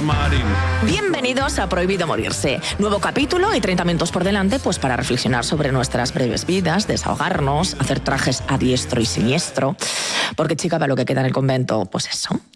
Marín. Bienvenidos a Prohibido Morirse. Nuevo capítulo y 30 minutos por delante pues para reflexionar sobre nuestras breves vidas, desahogarnos, hacer trajes a diestro y siniestro. Porque, chica, para lo que queda en el convento, pues eso,